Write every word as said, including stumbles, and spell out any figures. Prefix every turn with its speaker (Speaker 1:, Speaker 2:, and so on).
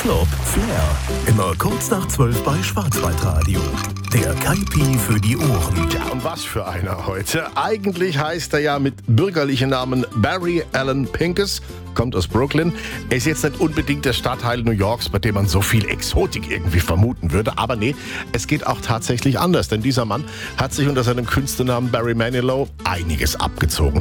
Speaker 1: Club Flair. Immer kurz nach zwölf bei Schwarzwaldradio. Der Kaipi für die Ohren.
Speaker 2: Ja, und was für einer heute. Eigentlich heißt er ja mit bürgerlichen Namen Barry Allen Pincus, kommt aus Brooklyn. Er ist jetzt nicht unbedingt der Stadtteil New Yorks, bei dem man so viel Exotik irgendwie vermuten würde. Aber nee, es geht auch tatsächlich anders. Denn dieser Mann hat sich unter seinem Künstlernamen Barry Manilow einiges abgezogen.